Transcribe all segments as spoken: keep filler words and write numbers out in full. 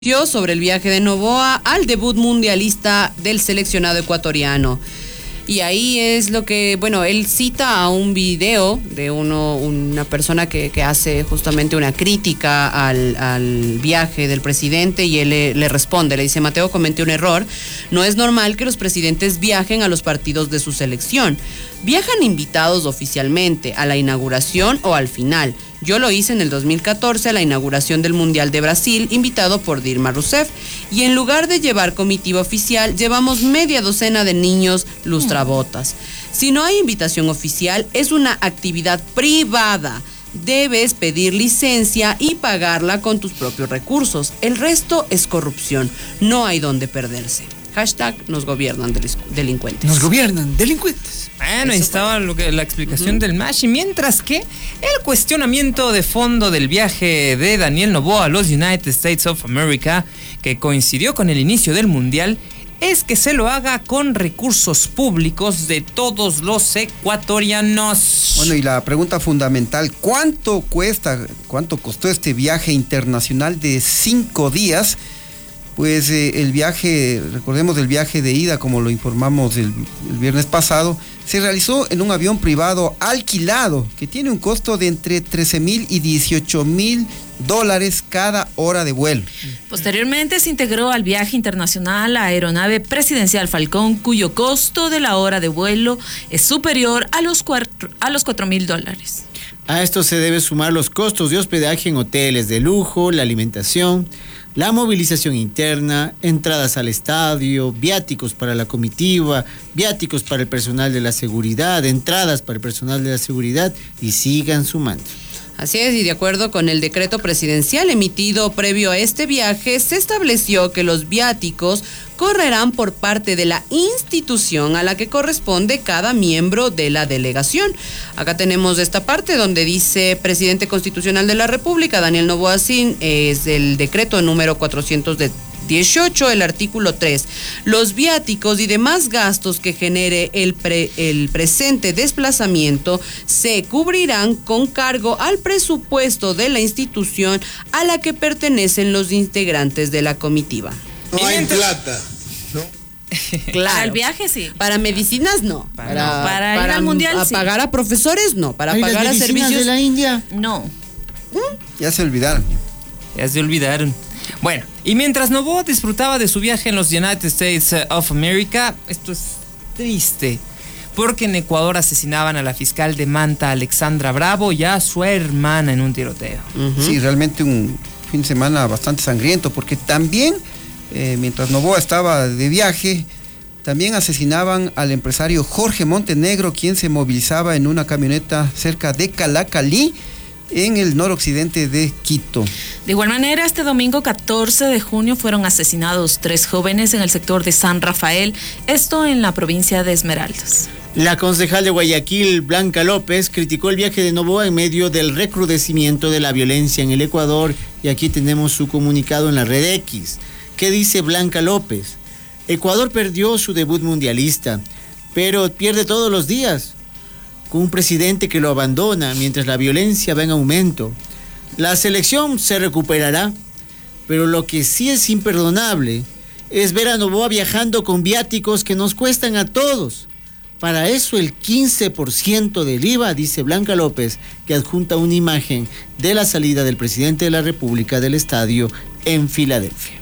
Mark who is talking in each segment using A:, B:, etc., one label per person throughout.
A: sobre el viaje de Noboa al debut mundialista del seleccionado ecuatoriano. Y ahí es lo que, bueno, él cita a un video de uno, una persona que, que hace justamente una crítica al, al viaje del presidente y él le, le responde, le dice: Mateo, cometí un error, no es normal que los presidentes viajen a los partidos de su selección. Viajan invitados oficialmente a la inauguración o al final. Yo lo hice en el dos mil catorce a la inauguración del Mundial de Brasil, invitado por Dilma Rousseff, y en lugar de llevar comitiva oficial, llevamos media docena de niños lustrabotas. Si no hay invitación oficial, es una actividad privada. Debes pedir licencia y pagarla con tus propios recursos. El resto es corrupción. No hay donde perderse. Hashtag nos gobiernan delincuentes.
B: Nos gobiernan delincuentes.
C: Bueno, ahí estaba lo que, la explicación uh-huh. del Mashi. Mientras que el cuestionamiento de fondo del viaje de Daniel Noboa a los United States of America, que coincidió con el inicio del Mundial, es que se lo haga con recursos públicos de todos los ecuatorianos.
B: Bueno, y la pregunta fundamental: ¿cuánto cuesta, cuánto costó este viaje internacional de cinco días? Pues eh, el viaje, recordemos el viaje de ida, como lo informamos el, el viernes pasado, se realizó en un avión privado alquilado que tiene un costo de entre trece mil y dieciocho mil dólares cada hora de vuelo.
D: Posteriormente se integró al viaje internacional la aeronave presidencial Falcón, cuyo costo de la hora de vuelo es superior a los cuatro, a los cuatro mil dólares.
E: A esto se debe sumar los costos de hospedaje en hoteles de lujo, la alimentación, la movilización interna, entradas al estadio, viáticos para la comitiva, viáticos para el personal de la seguridad, entradas para el personal de la seguridad, y sigan sumando.
A: Así es, y de acuerdo con el decreto presidencial emitido previo a este viaje, se estableció que los viáticos correrán por parte de la institución a la que corresponde cada miembro de la delegación. Acá tenemos esta parte donde dice: presidente constitucional de la República, Daniel Noboa Sin, es el decreto número cuatrocientos dieciocho, el artículo tres. Los viáticos y demás gastos que genere el, pre, el presente desplazamiento se cubrirán con cargo al presupuesto de la institución a la que pertenecen los integrantes de la comitiva.
F: No hay plata, ¿no?
A: Claro.
D: Para el viaje sí.
A: Para medicinas no.
D: Para, no. para, para ir al mundial
A: a
D: sí.
A: pagar a profesores no. Para
E: ¿Hay
A: pagar
E: las
A: a servicios
E: de la India?
D: No.
B: ¿Mm? Ya se olvidaron.
C: Ya se olvidaron. Bueno, y mientras Noboa disfrutaba de su viaje en los United States of America, esto es triste, porque en Ecuador asesinaban a la fiscal de Manta, Alexandra Bravo, y a su hermana en un tiroteo.
B: Uh-huh. Sí, realmente un fin de semana bastante sangriento, porque también, eh, mientras Noboa estaba de viaje, también asesinaban al empresario Jorge Montenegro, quien se movilizaba en una camioneta cerca de Calacalí, en el noroccidente de Quito.
D: De igual manera, este domingo catorce de junio fueron asesinados tres jóvenes en el sector de San Rafael, esto en la provincia de Esmeraldas.
E: La concejal de Guayaquil, Blanca López, criticó el viaje de Noboa en medio del recrudecimiento de la violencia en el Ecuador, y aquí tenemos su comunicado en la red X. ¿Qué dice Blanca López? Ecuador perdió su debut mundialista, pero pierde todos los días, con un presidente que lo abandona mientras la violencia va en aumento. La selección se recuperará, pero lo que sí es imperdonable es ver a Noboa viajando con viáticos que nos cuestan a todos. Para eso el quince por ciento del I V A, dice Blanca López, que adjunta una imagen de la salida del presidente de la República del estadio en Filadelfia.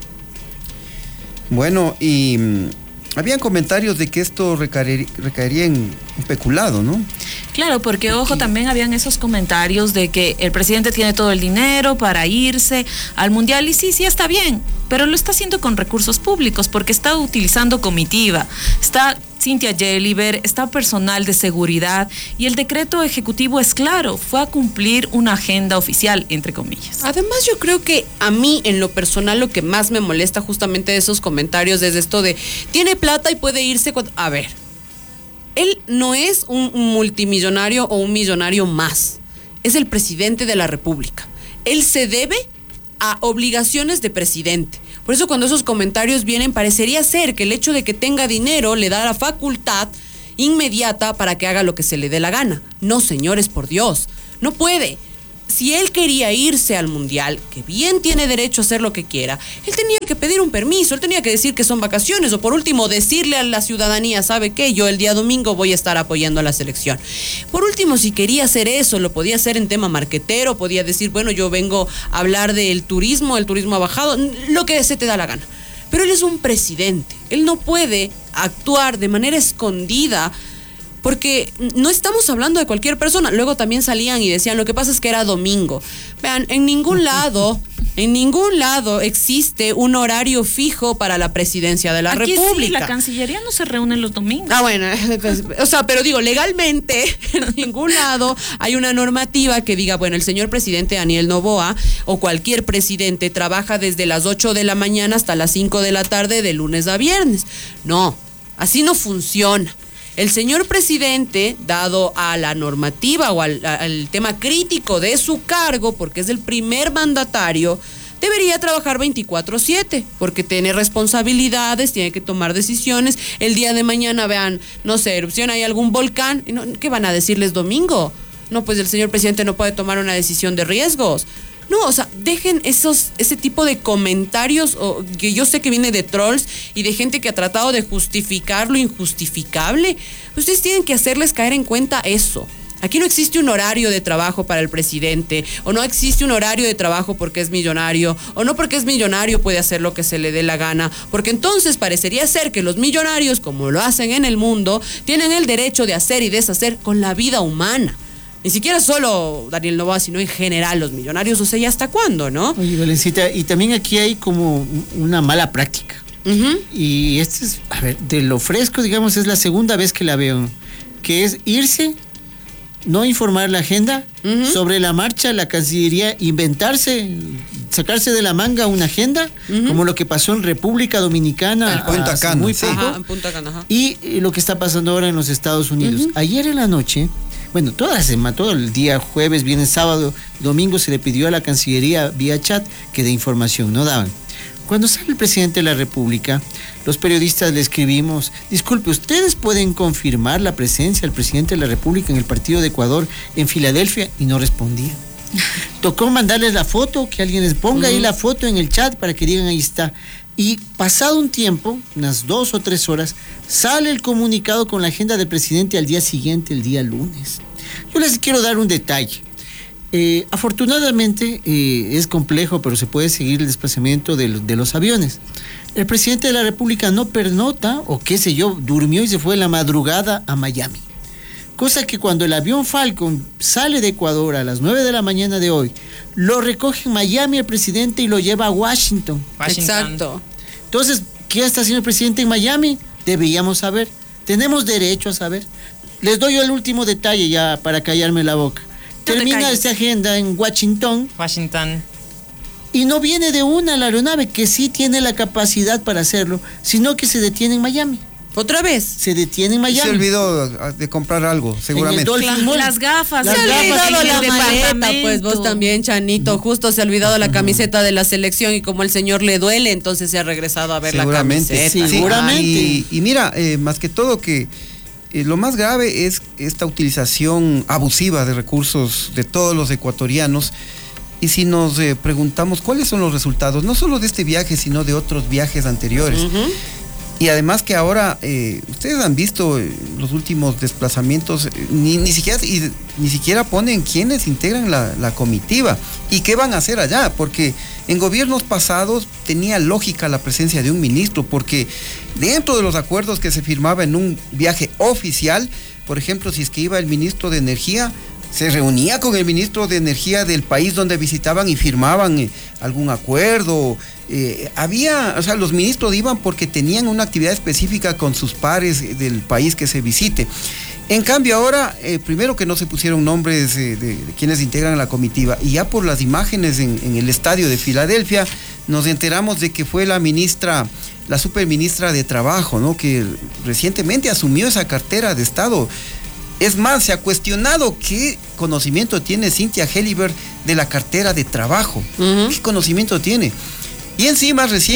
B: Bueno, y mmm, habían comentarios de que esto recaería, recaería en un peculado, ¿no?
D: Claro, porque ojo, también habían esos comentarios de que el presidente tiene todo el dinero para irse al mundial, y sí, sí está bien, pero lo está haciendo con recursos públicos, porque está utilizando comitiva, está Cynthia Jelliver, está personal de seguridad, y el decreto ejecutivo es claro, fue a cumplir una agenda oficial, entre comillas.
A: Además, yo creo que a mí, en lo personal, lo que más me molesta justamente de esos comentarios es esto de: tiene plata y puede irse cuando... A ver, él no es un multimillonario o un millonario más, es el presidente de la República. Él se debe a obligaciones de presidente. Por eso cuando esos comentarios vienen, parecería ser que el hecho de que tenga dinero le da la facultad inmediata para que haga lo que se le dé la gana. No, señores, por Dios, no puede. si él quería irse al Mundial, que bien tiene derecho a hacer lo que quiera, él tenía que pedir un permiso, él tenía que decir que son vacaciones, o por último decirle a la ciudadanía, ¿sabe qué? Yo el día domingo voy a estar apoyando a la selección. Por último, si quería hacer eso, lo podía hacer en tema marquetero, podía decir, bueno, yo vengo a hablar del turismo, el turismo ha bajado, lo que se te da la gana. Pero él es un presidente, él no puede actuar de manera escondida, porque no estamos hablando de cualquier persona. Luego también salían y decían, lo que pasa es que era domingo. Vean, en ningún lado, en ningún lado existe un horario fijo para la presidencia de la
D: Aquí
A: República.
D: Sí, la Cancillería no se reúne los domingos.
A: Ah, bueno, pues, o sea, pero digo, legalmente, en ningún lado hay una normativa que diga, bueno, el señor presidente Daniel Noboa o cualquier presidente trabaja desde las ocho de la mañana hasta las cinco de la tarde de lunes a viernes. No, así no funciona. El señor presidente, dado a la normativa o al, al tema crítico de su cargo, porque es el primer mandatario, debería trabajar veinticuatro siete, porque tiene responsabilidades, tiene que tomar decisiones. El día de mañana, vean, no sé, erupción, hay algún volcán, ¿qué van a decirles domingo? No, pues el señor presidente no puede tomar una decisión de riesgos. No, o sea, dejen esos, ese tipo de comentarios o, que yo sé que viene de trolls y de gente que ha tratado de justificar lo injustificable. Ustedes tienen que hacerles caer en cuenta eso. Aquí no existe un horario de trabajo para el presidente, o no existe un horario de trabajo porque es millonario, o no porque es millonario puede hacer lo que se le dé la gana, porque entonces parecería ser que los millonarios, como lo hacen en el mundo, tienen el derecho de hacer y deshacer con la vida humana. Ni siquiera solo Daniel Noboa, sino en general los millonarios, o sea, ¿y hasta cuándo, no?
E: Oye, Valencita, y también aquí hay como una mala práctica. Uh-huh. Y este es, a ver, de lo fresco, digamos, es la segunda vez que la veo, que es irse, no informar la agenda, uh-huh. sobre la marcha, la Cancillería inventarse, sacarse de la manga una agenda, uh-huh. como lo que pasó en República Dominicana,
B: el Punta Cana,
E: muy
B: sí.
E: poco,
A: Ajá, en Punta Cana, ajá.
E: Y lo que está pasando ahora en los Estados Unidos. Uh-huh. Ayer en la noche, bueno, toda la semana, todo el día, jueves, viernes, sábado, domingo, se le pidió a la Cancillería vía chat que dé información, no daban. Cuando sale el presidente de la República, los periodistas le escribimos, disculpe, ¿ustedes pueden confirmar la presencia del presidente de la República en el partido de Ecuador en Filadelfia? Y no respondían. Tocó mandarles la foto, que alguien les ponga uh-huh. ahí la foto en el chat para que digan ahí está. Y pasado un tiempo, unas dos o tres horas, sale el comunicado con la agenda del presidente al día siguiente, el día lunes. Yo les quiero dar un detalle. Eh, afortunadamente eh, es complejo, pero se puede seguir el desplazamiento de los, de los aviones. El presidente de la República no pernota, o qué sé yo, durmió y se fue en la madrugada a Miami. Cosa que cuando el avión Falcon sale de Ecuador a las nueve de la mañana de hoy, lo recoge en Miami el presidente y lo lleva a Washington.
C: Washington.
A: Exacto.
E: Entonces, ¿qué está haciendo el presidente en Miami? Deberíamos saber. Tenemos derecho a saber. Les doy el último detalle ya para callarme la boca. No termina esta agenda en Washington.
C: Washington.
E: Y no viene de una la aeronave, que sí tiene la capacidad para hacerlo, sino que se detiene en Miami.
A: ¿Otra vez?
E: Se detiene en Miami.
B: Se olvidó de comprar algo, seguramente.
D: La, las gafas.
A: Se ha olvidado la maleta, pues vos también, Chanito. Justo se ha olvidado la camiseta de la selección y como el señor le duele, entonces se ha regresado a ver la camiseta.
E: Sí, seguramente.
B: Y, y mira, eh, más que todo que eh, lo más grave es esta utilización abusiva de recursos de todos los ecuatorianos. Y si nos eh, preguntamos cuáles son los resultados, no solo de este viaje, sino de otros viajes anteriores. Uh-huh. Y además que ahora, eh, ustedes han visto eh, los últimos desplazamientos, eh, ni, ni, siquiera, y, ni siquiera ponen quiénes integran la, la comitiva y qué van a hacer allá, porque en gobiernos pasados tenía lógica la presencia de un ministro, porque dentro de los acuerdos que se firmaba en un viaje oficial, por ejemplo, si es que iba el ministro de Energía, se reunía con el ministro de Energía del país donde visitaban y firmaban eh, algún acuerdo. Eh, había, o sea, los ministros iban porque tenían una actividad específica con sus pares del país que se visite. En cambio ahora, eh, primero que no se pusieron nombres eh, de, de quienes integran la comitiva, y ya por las imágenes en, en el estadio de Filadelfia nos enteramos de que fue la ministra, la superministra de Trabajo, ¿no?, que recientemente asumió esa cartera de Estado. Es más, se ha cuestionado qué conocimiento tiene Cynthia Helliber de la cartera de trabajo. Uh-huh. ¿Qué conocimiento tiene? Y encima recién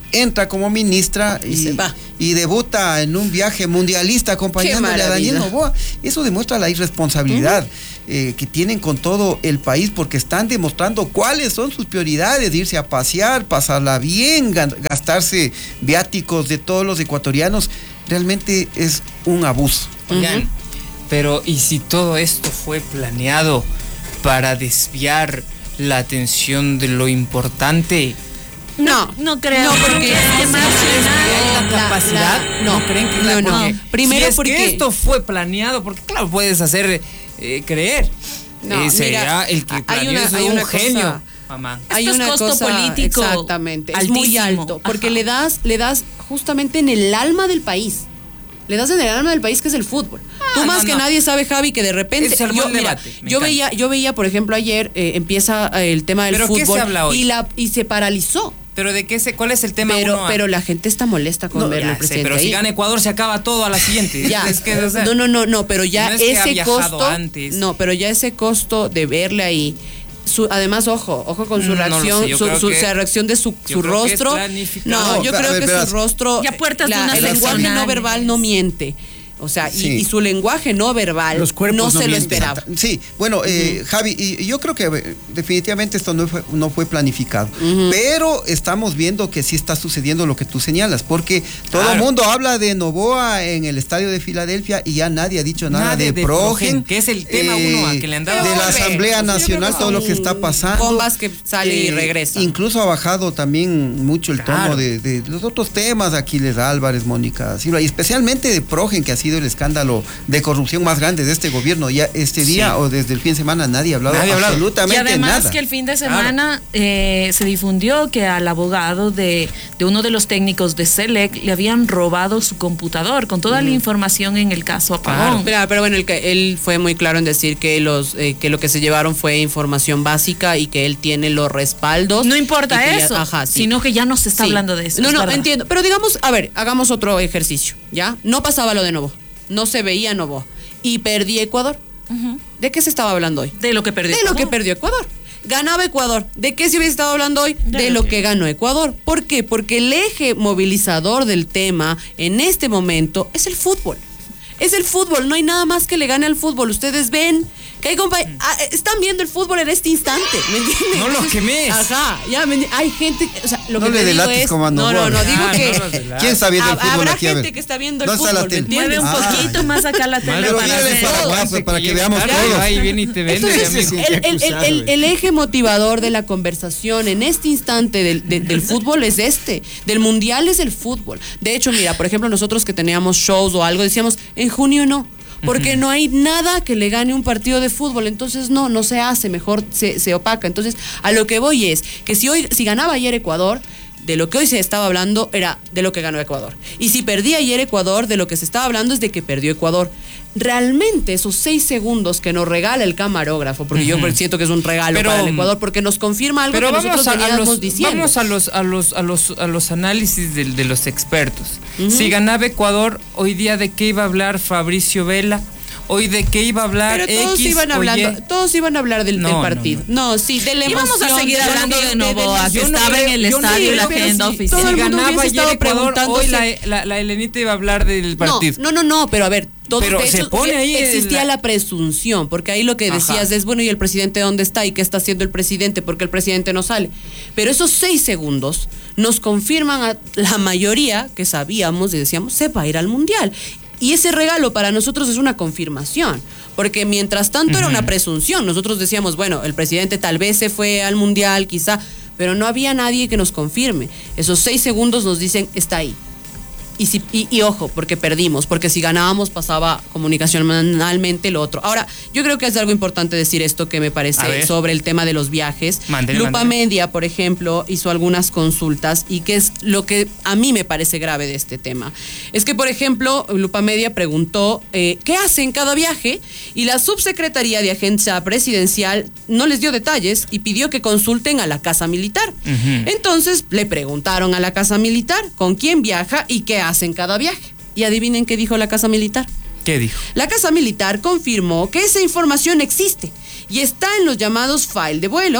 B: entra como ministra y,
A: Y se va.
B: y debuta en un viaje mundialista acompañándole a Daniel
A: maravilla.
B: Noboa. Eso demuestra la irresponsabilidad eh, que tienen con todo el país, porque están demostrando cuáles son sus prioridades: irse a pasear, pasarla bien, gan- gastarse viáticos de todos los ecuatorianos. Realmente es un abuso.
C: Oigan, pero ¿y si todo esto fue planeado para desviar la atención de lo importante?
A: No,
D: no creo,
A: No, porque
D: porque
A: además
C: ¿Hay la capacidad?
A: no,
C: ¿No creen que
A: no,
C: la-
A: no.
C: porque
A: Primero
C: si es
A: porque
C: que esto fue planeado, porque claro, puedes hacer eh, creer.
A: No,
C: Eh, será
A: mira,
C: el que
A: hay
C: planeó
A: una-
C: eso
A: hay
C: un
A: una cosa-
C: genio, mamá.
A: hay
D: Esto es
A: una
D: costo
A: cosa
D: político
A: exactamente, es muy
D: altísimo.
A: alto, porque
D: Ajá.
A: le das le das justamente en el alma del país. Le das en el alma del país, que es el fútbol. Tú
C: no,
A: más que
C: no.
A: nadie sabe, Javi, que de repente
C: Ese es el
A: yo,
C: buen
A: mira,
C: debate, me
A: yo
C: encanta.
A: veía yo veía por ejemplo ayer eh, empieza eh, el tema del
C: ¿Pero qué
A: fútbol
C: se habla hoy?
A: y la y se paralizó.
C: Pero de qué se, ¿cuál es el tema?
A: Pero
C: uno a-
A: pero la gente está molesta con
C: No,
A: ver
C: ya
A: al
C: sé,
A: presidente
C: pero si
A: ahí.
C: gana Ecuador se acaba todo a la siguiente.
A: Ya,
C: Es que, o sea,
A: no, no, no, no, pero ya
C: no es que ha
A: ese
C: viajado
A: costo,
C: antes.
A: no, pero ya ese costo de verle ahí, su, además, ojo, ojo con su
C: No lo
A: reacción,
C: sé, yo
A: su,
C: creo
A: su-
C: que-
A: la reacción de su,
C: yo
A: su
C: creo que es
A: rostro.
C: planificado.
A: No,
B: No,
A: yo
B: a
A: creo
B: ver,
A: que
B: verás.
A: su rostro,
D: Y a puertas de
A: la-
D: unas
A: el lenguaje no
D: eleccionales.
A: verbal no miente. O sea, y-
B: Sí.
A: y, su lenguaje no verbal
E: Los cuerpos
A: no
E: no
A: se lo
E: mienten.
A: esperaba.
B: Sí, bueno, eh, Javi, y, y yo creo que eh, definitivamente esto no fue, no fue planificado, pero estamos viendo que sí está sucediendo lo que tú señalas, porque todo el
C: Claro.
B: mundo habla de Noboa en el estadio de Filadelfia y ya nadie ha dicho nada
C: Nadie
B: de,
C: de
B: Progen,
C: Progen, que es el tema uno a que le han dado.
B: de la
A: Pero,
B: Asamblea
A: o sea, yo
B: Nacional,
A: creo que
B: todo lo que
A: son
B: está pasando.
A: bombas que sale y
B: Eh,
A: regresa.
B: Incluso ha bajado también mucho el
C: Claro.
B: tono de, de los otros temas, Aquiles Álvarez, Mónica Silva, y especialmente de Progen, que ha sido el escándalo de corrupción más grande de este gobierno. Ya este día
C: Sí.
B: o desde el fin de semana nadie ha hablado
C: Nadie ha hablado.
D: Y
B: absolutamente
D: además
B: nada.
D: que el fin de semana eh, se difundió que al abogado de, de uno de los técnicos de Selec le habían robado su computador con toda la información en el caso Apagón.
A: Mira, pero bueno, el que, él fue muy claro en decir que los eh, que lo que se llevaron fue información básica y que él tiene los respaldos.
D: No
A: y
D: importa
A: que ya-
D: eso,
A: ajá, sí.
D: sino que ya no se está
A: Sí.
D: hablando de eso.
A: No,
D: es
A: no,
D: verdad.
A: entiendo. Pero digamos, a ver, hagamos otro ejercicio, ¿ya? No pasaba lo de Novo. No se veía Novo. Y perdía Ecuador.
D: Ujú.
A: ¿De qué se estaba hablando hoy?
D: De lo que perdió.
A: De lo que
D: Ecuador.
A: perdió Ecuador. Ganaba Ecuador. ¿De qué se hubiese estado hablando hoy?
D: De
A: De
D: lo
A: lo
D: que-
A: que ganó Ecuador. ¿Por qué? Porque el eje movilizador del tema en este momento es el fútbol. Es el fútbol, no hay nada más que le gane al fútbol. Ustedes ven que hay compa- ah, están viendo el fútbol en este instante, ¿me entiendes?
C: No lo quemes.
A: Ajá, ya, ¿me entiendes? Hay gente, o sea, lo
B: No
A: que
B: le
A: te digo
B: delates
A: es,
B: como a
A: no, no,
B: Novoa.
A: no, digo
C: Ah,
A: que
C: no los delates.
B: ¿Quién está viendo el
A: hab-
B: fútbol
A: habrá
B: aquí? A ver.
A: gente que está viendo el
B: ¿Dónde está la
A: fútbol, ¿me
B: tele?
D: Mueve un
A: entiendes?
B: Ah,
D: poquito más acá la tele
B: Pero
D: para
B: mírale
D: ver.
B: para atrás, pues, para que veamos
C: Claro,
B: todos.
C: ahí viene y te vende.
A: Entonces,
C: amigo.
E: siente
A: el, el- el-
E: acusado,
A: el-
E: eh.
A: el eje motivador de la conversación en este instante del, de- del fútbol es este, del mundial es el fútbol. De hecho, mira, por ejemplo, nosotros que teníamos shows o algo, decíamos, en junio no, porque no hay nada que le gane un partido de fútbol, entonces no, no se hace, mejor se, se opaca. Entonces, a lo que voy es que si hoy, si ganaba ayer Ecuador, de lo que hoy se estaba hablando era de lo que ganó Ecuador. Y si perdía ayer Ecuador, de lo que se estaba hablando es de que perdió Ecuador. Realmente esos seis segundos que nos regala el camarógrafo, porque yo siento que es un regalo
C: Pero-
A: para el Ecuador, porque nos confirma algo
C: Pero
A: que
C: vamos
A: nosotros
C: a, a
A: veníamos
C: los,
A: diciendo.
C: vamos a los a los a los a los análisis de, de los expertos. Si ganaba Ecuador, hoy día de qué iba a hablar Fabricio Vela, hoy de qué iba a hablar
A: Pero todos
C: X
A: iban
C: o
A: hablando,
C: Y.
A: todos iban a hablar del,
C: No,
A: del
C: no,
A: partido. No, sí, de la
D: Y vamos a
A: emoción,
D: seguir
A: de la-
D: hablando de
A: de-
D: Novoa,
A: de-
D: que
C: Yo no
D: estaba
C: creo-
D: en el
C: yo no
D: estadio y
C: creo,
D: la
C: pero
D: agenda
C: si
D: oficial.
A: todo
C: Si
A: el mundo
C: ganaba
A: hubiese
C: ayer
A: estado
C: Ecuador, hoy la,
A: preguntándose-
C: la, la Elenita iba a hablar del partido.
A: No, no, no, no, pero a ver, todo,
C: Pero
A: de
C: se
A: hecho,
C: pone ahí
A: existía
C: la-
A: la... presunción, porque ahí lo que decías
C: Ajá.
A: es, bueno, ¿y el presidente dónde está? ¿Y qué está haciendo el presidente? Porque el presidente no sale. Pero esos seis segundos nos confirman a la mayoría que sabíamos y decíamos, se va a ir al Mundial. Y ese regalo para nosotros es una confirmación, porque mientras tanto era una presunción. Nosotros decíamos, bueno, el presidente tal vez se fue al Mundial, quizá, pero no había nadie que nos confirme. Esos seis segundos nos dicen, está ahí. Y, si, y, y ojo, porque perdimos, porque si ganábamos pasaba comunicacionalmente lo otro. Ahora, yo creo que es algo importante decir esto que me
C: A
A: parece
C: ver.
A: sobre el tema de los viajes.
C: Mándele,
A: Lupa
C: mándele.
A: Media, por ejemplo, hizo algunas consultas y que es lo que a mí me parece grave de este tema. Es que, por ejemplo, Lupa Media preguntó eh, qué hacen cada viaje y la subsecretaría de Agencia Presidencial no les dio detalles y pidió que consulten a la Casa Militar.
C: Ujú.
A: Entonces le preguntaron a la Casa Militar con quién viaja y qué hacen cada viaje. Y adivinen qué dijo la Casa Militar.
C: ¿Qué dijo?
A: La Casa Militar confirmó que esa información existe y está en los llamados file de vuelo,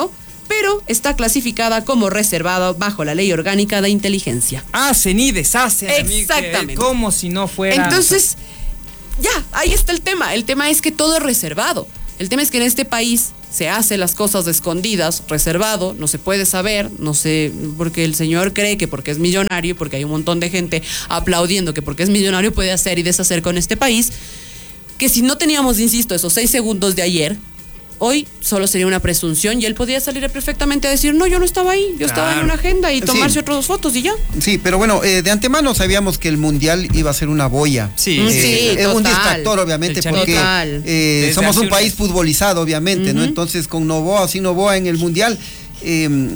A: pero está clasificada como reservada bajo la Ley Orgánica de Inteligencia.
C: Hacen y deshacen,
A: Exactamente.
C: amigo, como si no fuera...
A: Entonces, ya, ahí está el tema. El tema es que todo es reservado. El tema es que en este país se hace las cosas escondidas, reservado, no se puede saber, no sé, porque el señor cree que porque es millonario, porque hay un montón de gente aplaudiendo que porque es millonario puede hacer y deshacer con este país, que si no teníamos, insisto, esos seis segundos de ayer, hoy solo sería una presunción y él podría salir perfectamente a decir, no, yo no estaba ahí, yo estaba
C: Claro.
A: en una agenda y tomarse
B: Sí.
A: otras fotos y ya.
B: Sí, pero bueno, eh, de antemano sabíamos que el Mundial iba a ser una boya.
C: Sí,
A: Mm,
C: sí.
A: sí.
B: Eh, un
A: total.
B: distractor, obviamente,
C: El chanito.
B: porque
A: Total.
B: eh,
C: Desde
B: somos
C: hace
B: un
C: un
B: país
C: mes.
B: futbolizado, obviamente, ¿no?
A: Ujú.
B: Entonces, con Novoa, sin Novoa en el Mundial, eh,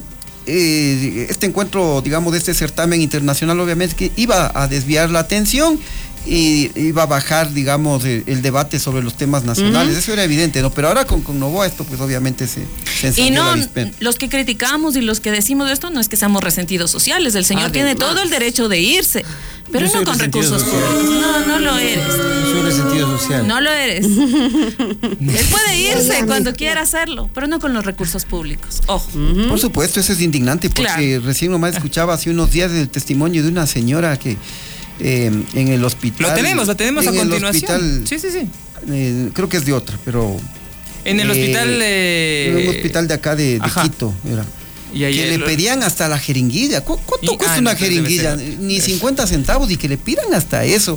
B: eh, este encuentro, digamos, de este certamen internacional, obviamente, que iba a desviar la atención y iba a bajar, digamos, el, el debate sobre los temas nacionales.
A: Ujú.
B: Eso era evidente, ¿no? Pero ahora con, con Novoa esto, pues, obviamente, se, se encendió
D: Y no,
B: la avispero.
D: los que criticamos y los que decimos esto no es que seamos resentidos sociales. El señor
A: Además.
D: tiene todo el derecho de irse, pero
E: Yo
D: no
E: soy
D: con
E: resentido
D: recursos
E: social.
D: públicos. No, no lo eres.
E: Soy resentido social.
D: No lo eres. Él puede irse cuando quiera hacerlo, pero no con los recursos públicos. Ojo.
B: Por supuesto, eso es indignante porque
D: Claro.
B: recién nomás escuchaba hace unos días el testimonio de una señora que eh, en el hospital...
C: Lo tenemos, lo tenemos a
B: en el
C: continuación.
B: hospital,
C: Sí, sí, sí.
B: eh, creo que es de otra, pero...
C: En el
B: eh,
C: hospital... eh,
B: en un hospital de acá de, de
C: ajá.
B: Quito, era.
C: Y ahí
B: Que le
C: el-
B: pedían hasta la jeringuilla. ¿Cu- ¿Cuánto
C: Y-
B: cuesta
C: ah,
B: una
C: entonces debe
B: jeringuilla?
C: ser-
B: Ni
C: es-
B: cincuenta centavos y que le pidan hasta eso.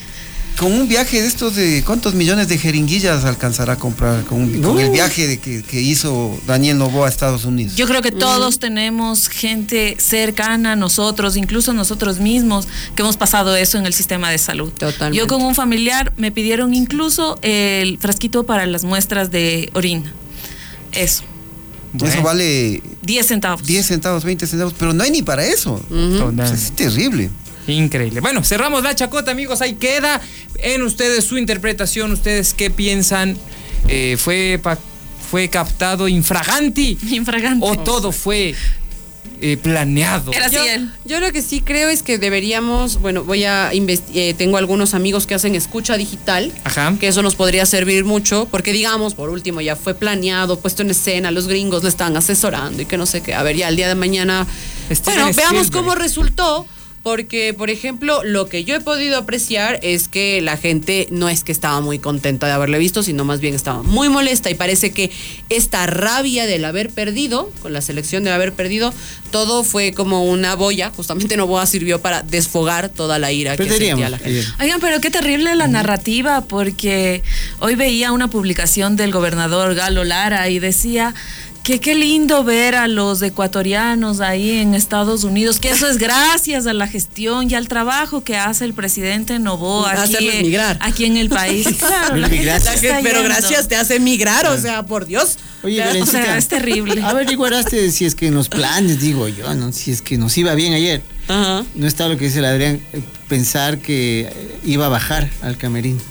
B: Con un viaje de estos de cuántos millones de jeringuillas alcanzará a comprar con, un- con el viaje de que, que hizo Daniel Noboa a Estados Unidos.
D: Yo creo que todos tenemos gente cercana a nosotros, incluso nosotros mismos, que hemos pasado eso en el sistema de salud.
A: Totalmente.
D: Yo con un familiar me pidieron incluso el frasquito para las muestras de orina. Eso,
C: Bueno.
B: Eso vale
D: diez centavos.
B: diez centavos, veinte centavos, pero no hay ni para eso.
C: Total.
B: O sea, es terrible.
C: Increíble. Bueno, cerramos la chacota, amigos. Ahí queda en ustedes su interpretación. ¿Ustedes qué piensan? Eh, ¿Fue pa- fue captado infraganti?
D: Infragante.
C: ¿O todo fue eh, planeado?
D: Era así
A: Yo,
D: él.
A: yo lo que sí creo es que deberíamos, bueno, voy a investigar, tengo algunos amigos que hacen escucha digital,
C: Ajá.
A: que eso nos podría servir mucho, porque digamos, por último, ya fue planeado, puesto en escena, los gringos le están asesorando y que no sé qué. A ver, ya el día de mañana,
C: Steven
A: bueno, veamos
C: Spielberg.
A: cómo resultó. Porque, por ejemplo, lo que yo he podido apreciar es que la gente no es que estaba muy contenta de haberle visto, sino más bien estaba muy molesta y parece que esta rabia del haber perdido, con la selección de haber perdido, todo fue como una boya, justamente Noboa sirvió para desfogar toda la ira que
E: Perderíamos
A: sentía la gente.
E: ayer.
D: Oigan, pero qué terrible la narrativa, porque hoy veía una publicación del gobernador Galo Lara y decía que qué lindo ver a los ecuatorianos ahí en Estados Unidos, que eso es gracias a la gestión y al trabajo que hace el presidente Noboa aquí,
A: Hacerlos migrar.
D: aquí en el país. Claro, la gente
E: Gracias.
D: se está
A: Pero
D: yendo.
A: gracias te hace migrar, o sea, por Dios.
E: Oye,
D: O
E: Belencita,
D: sea, es terrible.
E: averiguaste si es que en los planes, digo yo, ¿no? Si es que nos iba bien ayer.
A: Ajá.
E: No está lo que dice el Adrián, eh, pensar que eh, iba a bajar al camerín.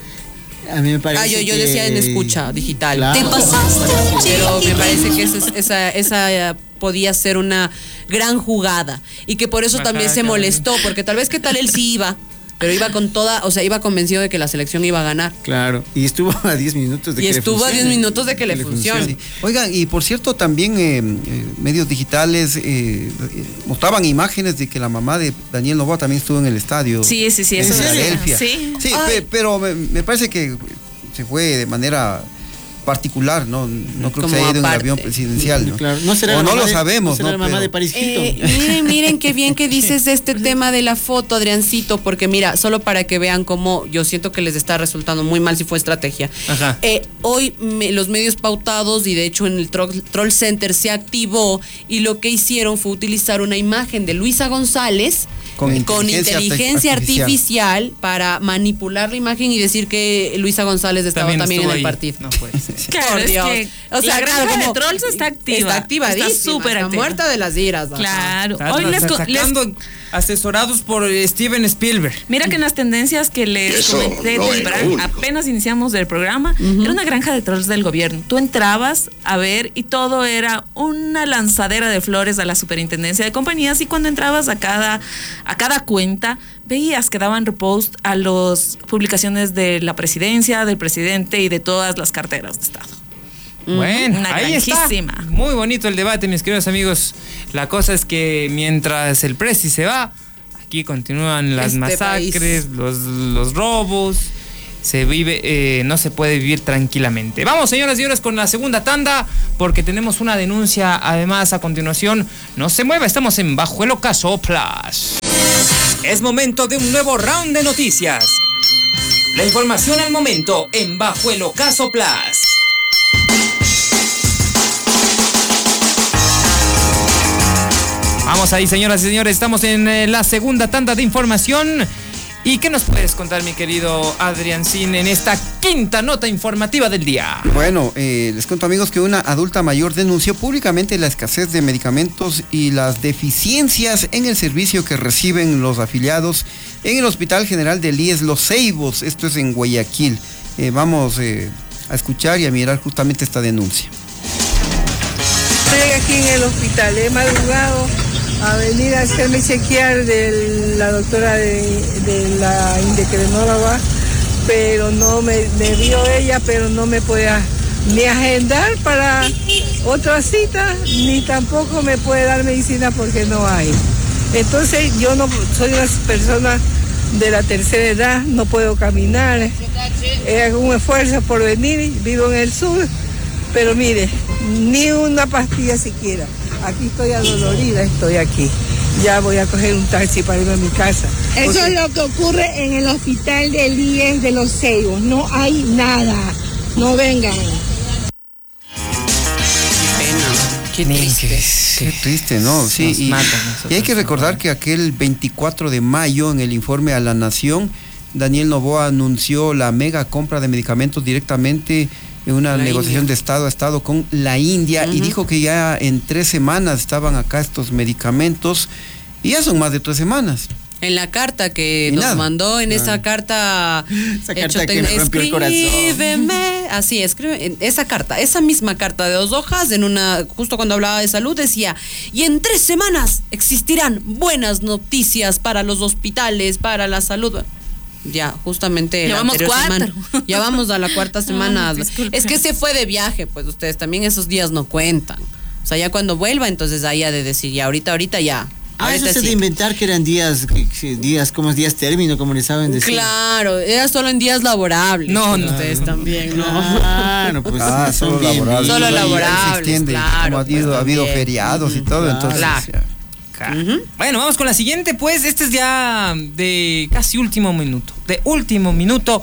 E: A mí me parece
A: Ah, yo, yo
E: que-
A: decía en escucha digital.
E: Claro.
A: Te pasaste, pero me parece que esa, esa, esa eh, podía ser una gran jugada y que por eso
C: Bajar
A: también
C: al
A: se
C: camerino.
A: molestó, porque tal vez que tal él sí iba, pero iba con toda, o sea, iba convencido de que la selección iba a ganar.
E: Claro, y estuvo a diez minutos de
A: Y
E: que le
A: estuvo a diez
E: funcione.
A: minutos de que le funcione.
B: Sí. Oigan, y por cierto, también eh, eh, medios digitales eh, eh, mostraban imágenes de que la mamá de Daniel Noboa también estuvo en el estadio.
D: Sí, sí, sí,
B: en
D: eso decía.
B: Filadelfia.
D: Sí.
B: Sí,
A: Ay.
B: pe- pero me, me parece que se fue de manera particular, ¿no? No creo
A: Como
B: que se haya ido en el
A: aparte.
B: avión presidencial, ¿no?
E: Claro, no será
B: o
E: la
B: no
E: mamá
B: lo
E: de-
B: sabemos,
E: será
B: ¿no?
E: la mamá
B: Pero-
E: de Paris Hilton.
A: Eh, miren, miren qué bien que dices de este tema de la foto, Adriancito, porque mira, solo para que vean cómo yo siento que les está resultando muy mal si fue estrategia.
C: Ajá.
A: Eh, hoy me- los medios pautados y de hecho en el Troll, Troll Center se activó y lo que hicieron fue utilizar una imagen de Luisa González
B: Con
A: eh,
B: inteligencia
A: inteligencia
B: artificial.
A: artificial para manipular la imagen y decir que Luisa González estaba también,
C: estuvo
A: en el
C: ahí.
A: partido.
C: No puede ser.
D: Claro,
A: Por
D: es
A: Dios.
D: que
A: O sea,
D: la
A: claro,
D: granja
A: como-
D: de trolls está activa.
A: Está activadísima.
D: Está súper
A: está
D: activa.
A: muerta de las iras. ajá.
D: Claro.
C: Está-
D: Hoy les,
C: está
D: co- les-
C: sacando asesorados por eh, Steven Spielberg.
D: Mira que en las tendencias que les
F: Eso
D: comenté
F: no
D: temprano,
F: era único.
D: apenas iniciamos del programa, era una granja de trolls del gobierno. Tú entrabas a ver y todo era una lanzadera de flores a la superintendencia de compañías y cuando entrabas a cada, a cada cuenta veías que daban repost a las publicaciones de la presidencia, del presidente y de todas las carteras de Estado.
C: Bueno,
D: Una
C: ahí está.
D: granjísima.
C: Muy bonito el debate, mis queridos amigos. La cosa es que mientras el Prezi se va, aquí continúan las
A: Este
C: masacres, los, los robos. Se vive, eh, no se puede vivir tranquilamente. Vamos, señoras y señores, con la segunda tanda, porque tenemos una denuncia. Además, a continuación, no se mueva, estamos en Bajo el Ocaso Plus.
G: Es momento de un nuevo round de noticias. La información al momento en Bajo el Ocaso Plus.
C: Vamos ahí, señoras y señores, estamos en eh, la segunda tanda de información. ¿Y qué nos puedes contar, mi querido Adriancín, en esta quinta nota informativa del día?
B: Bueno, eh, les cuento, amigos, que una adulta mayor denunció públicamente la escasez de medicamentos y las deficiencias en el servicio que reciben los afiliados en el Hospital General del I E S Los Ceibos. Esto es en Guayaquil. Eh, vamos eh, a escuchar y a mirar justamente esta denuncia.
H: Estoy aquí en el hospital, he madrugado a venir a hacerme chequear de la doctora de, de la endocrinóloga, pero no me, me vio ella, pero no me podía ni agendar para otra cita, ni tampoco me puede dar medicina porque no hay. Entonces yo no soy una persona de la tercera edad, no puedo caminar, hago un esfuerzo por venir, vivo en el sur, pero mire, ni una pastilla siquiera. Aquí estoy adolorida, estoy aquí. Ya voy a coger un taxi para irme a mi casa.
I: Eso porque... es lo que ocurre en el hospital del I E S de Los Ceibos. No hay nada. No vengan.
A: Qué triste.
B: Qué triste, ¿no? Sí,
C: nos
B: y,
C: matan,
B: y hay que recordar que aquel veinticuatro de mayo, en el informe a la Nación, Daniel Noboa anunció la mega compra de medicamentos directamente en una la negociación India. de Estado a Estado con la India, uh-huh. y dijo que ya en tres semanas estaban acá estos medicamentos, y ya son más de tres semanas.
A: En la carta que
B: y
A: nos
B: nada.
A: mandó, en esa carta...
E: Esa carta que me rompió el corazón.
A: Escríbeme, así, escribe, esa carta, esa misma carta de dos hojas, en una, justo cuando hablaba de salud, decía, y en tres semanas existirán buenas noticias para los hospitales, para la salud. Ya, justamente la
D: Llevamos
A: anterior
D: cuatro.
A: semana. Ya vamos a la cuarta semana.
D: Ay,
A: es que se fue de viaje, pues ustedes también esos días no cuentan. O sea, ya cuando vuelva, entonces ahí ha de decir, ya ahorita, ahorita ya.
E: Ah,
A: ahorita
E: eso es
A: sí.
E: de inventar que eran días, días, como es días término, como le saben decir.
A: Claro, era solo en días laborables.
C: No, no.
A: Ustedes también, ¿no?
E: Claro, pues
B: Ah, solo
E: son bien
B: laborables.
A: Solo
B: Ahí
A: laborables,
B: se extiende,
A: claro,
B: como ha habido,
A: pues,
B: ha habido
A: también.
B: feriados y todo, entonces...
A: Claro.
B: ya.
C: Uh-huh. Bueno, vamos con la siguiente, pues. Este es ya de casi último minuto. De último minuto.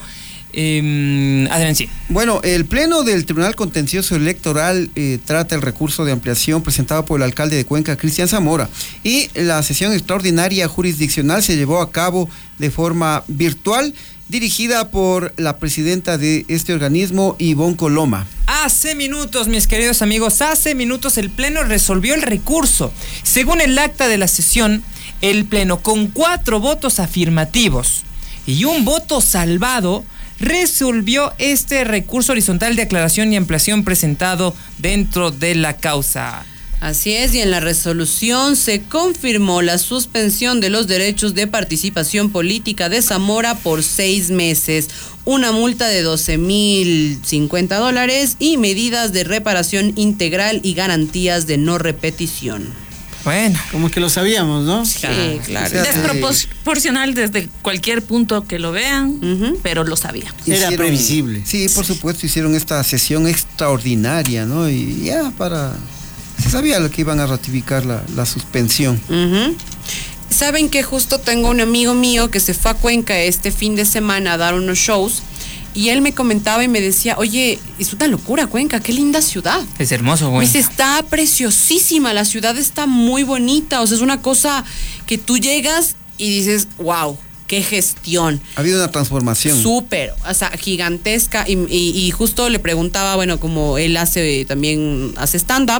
C: Eh, Adrián, sí.
B: Bueno, el Pleno del Tribunal Contencioso Electoral eh, trata el recurso de ampliación presentado por el alcalde de Cuenca, Cristian Zamora, y la sesión extraordinaria jurisdiccional se llevó a cabo de forma virtual, dirigida por la presidenta de este organismo, Ivonne Coloma.
C: Hace minutos, mis queridos amigos, hace minutos el Pleno resolvió el recurso. Según el acta de la sesión, el Pleno, con cuatro votos afirmativos y un voto salvado, resolvió este recurso horizontal de aclaración y ampliación presentado dentro de la causa.
A: Así es, y en la resolución se confirmó la suspensión de los derechos de participación política de Zamora por seis meses, una multa de doce mil cincuenta dólares y medidas de reparación integral y garantías de no repetición.
C: Bueno,
E: como que lo sabíamos, ¿no?
A: Sí, claro.
B: O sea,
D: Desproporcional desde cualquier punto que lo vean, uh-huh. pero lo sabíamos.
E: Era
B: Hicieron,
E: previsible.
B: Sí, por supuesto, hicieron esta sesión extraordinaria, ¿no? Y ya para... Se sabía lo que iban a ratificar la, la suspensión.
A: Uh-huh. Saben que justo tengo un amigo mío que se fue a Cuenca este fin de semana a dar unos shows, y él me comentaba y me decía, oye, es una locura Cuenca, qué linda ciudad.
C: es hermoso, güey.
A: Me dice, está preciosísima, la ciudad está muy bonita, o sea, es una cosa que tú llegas y dices, wow, qué gestión.
B: Ha habido una transformación.
A: Súper, o sea, gigantesca, y, y, y justo le preguntaba, bueno, como él hace, también hace stand-up,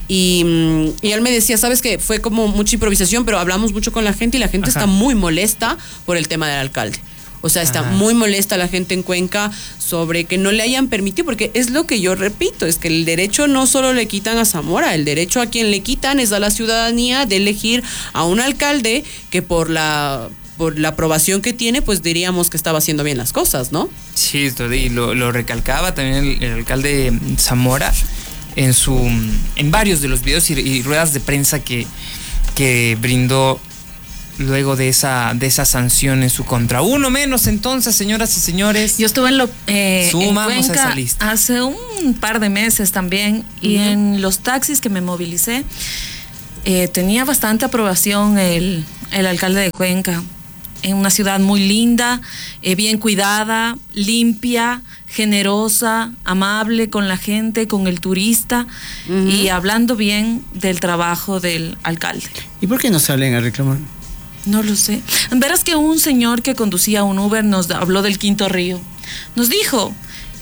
A: y, y él me decía, sabes que fue como mucha improvisación, pero hablamos mucho con la gente y la gente Ajá. está muy molesta por el tema del alcalde. O sea, está Ajá. muy molesta la gente en Cuenca sobre que no le hayan permitido, porque es lo que yo repito, es que el derecho no solo le quitan a Zamora, el derecho a quien le quitan es a la ciudadanía de elegir a un alcalde que por la por la aprobación que tiene, pues diríamos que estaba haciendo bien las cosas, ¿no?
C: Sí, y lo, lo recalcaba también el, el alcalde Zamora en su en varios de los videos y, y ruedas de prensa que, que brindó luego de esa de esa sanción en su contra. Uno menos entonces, señoras y señores.
D: Yo estuve en, lo, eh,
C: Sumamos
D: en Cuenca
C: a esa lista.
D: hace un par de meses también, uh-huh. y en los taxis que me movilicé eh, tenía bastante aprobación el, el alcalde de Cuenca. En una ciudad muy linda, eh, bien cuidada, limpia, generosa, amable con la gente, con el turista, uh-huh. y hablando bien del trabajo del alcalde.
E: ¿Y por qué no salen a reclamar?
D: No lo sé. Verás que un señor que conducía un Uber nos habló del Quinto Río. Nos dijo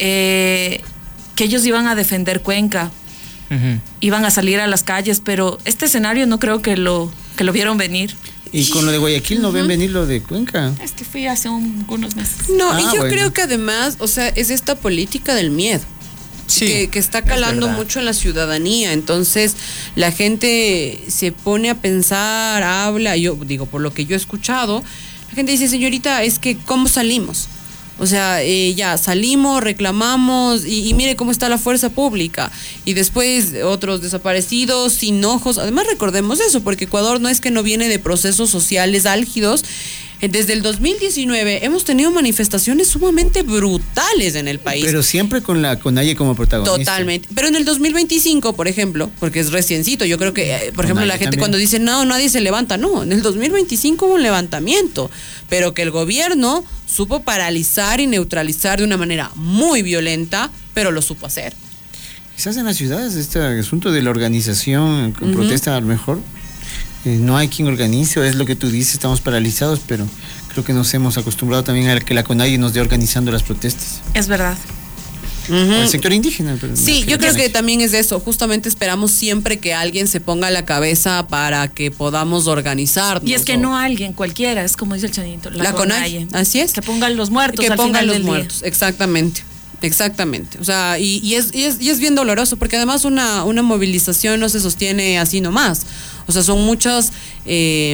D: eh, que ellos iban a defender Cuenca, uh-huh. iban a salir a las calles, pero este escenario no creo que lo, que lo vieron venir.
E: ¿Y con lo de Guayaquil no uh-huh. ven venir lo de Cuenca?
D: Es que fui hace un, unos meses.
A: No,
E: ah,
A: y yo
E: bueno.
A: creo que además, o sea, es esta política del miedo. Sí, que, que está calando mucho en la ciudadanía. Entonces, la gente se pone a pensar, habla, yo digo, por lo que yo he escuchado, la gente dice, señorita, es que ¿cómo salimos? O sea, eh, ya salimos, reclamamos y, y mire cómo está la fuerza pública. Y después otros desaparecidos, sin ojos. Además recordemos eso, porque Ecuador no es que no viene de procesos sociales álgidos. Desde el dos mil diecinueve hemos tenido manifestaciones sumamente brutales en el país.
E: Pero siempre con la CONAIE como protagonista.
A: Totalmente. Pero en el dos mil veinticinco, por ejemplo, porque es reciencito, yo creo que, por ejemplo,
E: CONAIE
A: la gente
E: también.
A: cuando dice, no, nadie se levanta, no, en el dos mil veinticinco hubo un levantamiento, pero que el gobierno supo paralizar y neutralizar de una manera muy violenta, pero lo supo hacer.
E: Quizás en las ciudades este asunto de la organización con uh-huh. protesta a lo mejor eh, no hay quien organice, o es lo que tú dices, estamos paralizados, pero creo que nos hemos acostumbrado también a que la CONAIE nos dé organizando las protestas.
D: Es verdad.
E: Uh-huh. El sector indígena. Pero
A: sí,
E: que
A: yo creo
E: CONAIE.
A: que también es de eso. Justamente esperamos siempre que alguien se ponga a la cabeza para que podamos organizarnos.
D: Y es que no alguien, cualquiera, es como dice el Chanito, la,
A: la
D: CONAIE.
A: CONAIE. Así es.
D: Que pongan los muertos
A: que
D: al
A: pongan
D: final
A: los
D: del
A: muertos,
D: día.
A: exactamente. Exactamente, o sea, y, y, es, y, es, y es bien doloroso, porque además una, una movilización no se sostiene así nomás, o sea, son muchas eh,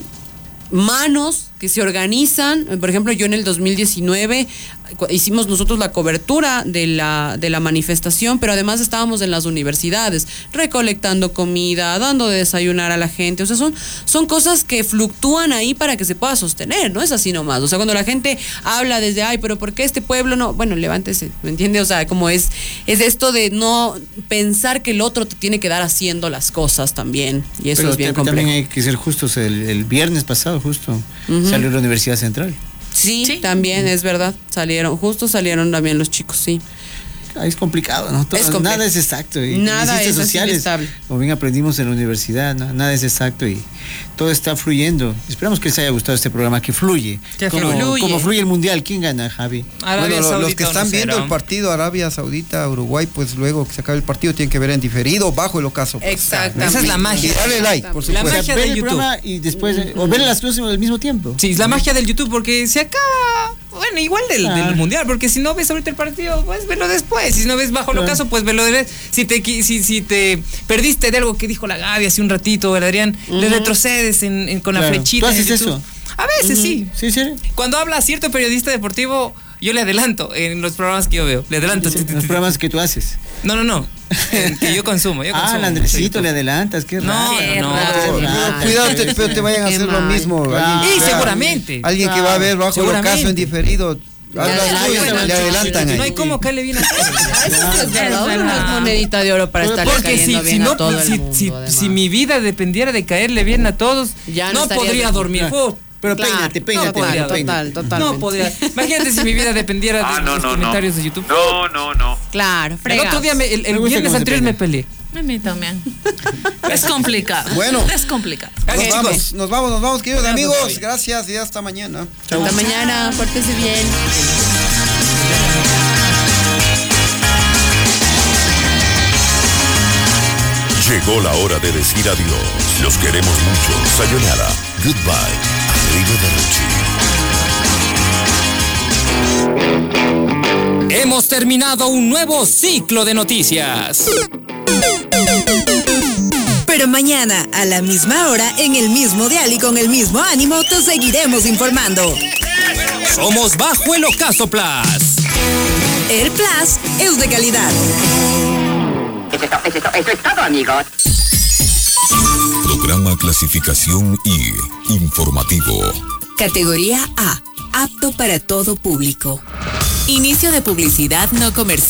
A: manos que se organizan. Por ejemplo, yo en el dos mil diecinueve hicimos nosotros la cobertura de la, de la manifestación, pero además estábamos en las universidades, recolectando comida, dando de desayunar a la gente. O sea, son, son cosas que fluctúan ahí para que se pueda sostener, no es así nomás. O sea, cuando la gente habla desde, ay, pero ¿por qué este pueblo no? Bueno, levántese, ¿me entiende? O sea, como es, es esto de no pensar que el otro te tiene que dar haciendo las cosas también, y eso
E: pero
A: es bien
E: también
A: complejo.
E: hay que ser justos, el, el viernes pasado justo uh-huh. salió la Universidad Central.
A: Sí,
D: sí,
A: también es verdad, salieron, justo salieron también los chicos, sí.
E: Es complicado, ¿no? Todo,
A: es complejo.
E: Nada es exacto. Y
A: nada es
E: sociales, como bien aprendimos en la universidad, ¿no? Nada es exacto y todo está fluyendo. Esperamos que les haya gustado este programa, que fluye.
C: Que
E: como,
C: fluye.
E: como fluye el Mundial. ¿Quién gana, Javi?
C: Arabia
B: bueno,
C: Saudita,
B: los que están viendo el partido Arabia Saudita, Uruguay, pues luego que se acabe el partido tienen que ver en diferido, bajo el ocaso. Pues.
A: Exactamente.
C: Esa es la magia.
B: Y dale like, por supuesto.
C: La magia
E: ver
C: del
E: el
C: YouTube.
E: programa y después, mm-hmm. o ver las dos al mismo tiempo.
C: Sí, es la magia del YouTube, porque si acá, bueno, igual del,
E: ah.
C: del Mundial, porque si no ves ahorita el partido, pues verlo después. Si no ves bajo el
E: Claro.
C: ocaso, pues verlo después. Si te, si, si te perdiste de algo que dijo la Gaby hace un ratito, el Adrián, uh-huh. le retrocedes en, en, con
E: claro.
C: la flechita.
E: ¿Tú haces
C: en
E: eso?
C: A veces
E: uh-huh.
C: sí.
E: Sí, sí.
C: Cuando habla cierto periodista deportivo, yo le adelanto en los programas que yo veo. Le adelanto.
E: Sí, en los programas que tú haces.
C: No, no, no. Que yo consumo. Yo
E: ah,
C: consumo
E: al Andresito le adelantas. Qué
C: No,
E: raro.
D: Qué
C: no, no.
D: raro.
B: No, cuidado, te, pero te vayan a
A: Qué
B: hacer lo
A: mal.
B: mismo.
E: Claro.
B: Alguien
C: Y
B: que vea-
C: seguramente.
B: Alguien que va a ver bajo el
C: Seguramente.
B: ocaso en diferido.
A: Ya,
B: habla
A: ya,
B: suyo,
A: bueno,
B: le adelantan ahí.
C: No hay como caerle bien a todos.
A: Eso es verdad,
D: Es
A: una
D: verdad.
A: monedita de oro para estar
C: Porque si,
A: cayendo
C: si,
A: bien
C: no,
A: a todo el
C: si,
A: mundo,
C: si,
A: además.
C: si mi vida dependiera de caerle bien a todos,
A: Ya no
C: no,
A: estarías
C: podría
A: aquí.
C: dormir.
E: Claro.
C: Oh,
E: Pero
A: Claro,
E: peínate, peínate.
A: no podría,
E: peínate.
A: total, totalmente.
C: no podría. Imagínate si mi vida dependiera de
F: Ah, no,
C: los
F: no,
C: comentarios
F: no.
C: de YouTube.
F: No, no, no.
A: Claro,
C: El
A: fregados.
C: otro día, me, el, el
E: Me gusta
C: viernes
E: cómo se
C: anterior
E: peina.
C: me peleé.
D: A mí también. Es complicado.
B: Bueno.
D: Es complicado.
B: Nos
C: Ok,
B: vamos,
C: chicos.
B: nos vamos, nos vamos, queridos
C: Gracias,
B: amigos.
C: Javi.
B: Gracias y hasta mañana.
A: Hasta mañana, pórtese bien.
J: Llegó la hora de decir adiós. Los queremos mucho. Sayonara. Goodbye. Arrivederci.
G: Hemos terminado un nuevo ciclo de noticias. Pero
K: Mañana, a la misma hora, en el mismo dial y con el mismo ánimo, te seguiremos informando.
G: Somos Bajo el Ocaso Plus.
K: El Plus es de calidad.
L: Eso es, todo, eso es, todo, eso es todo, amigos.
J: Programa clasificación I, informativo.
K: Categoría A, apto para todo público. Inicio de publicidad no comercial.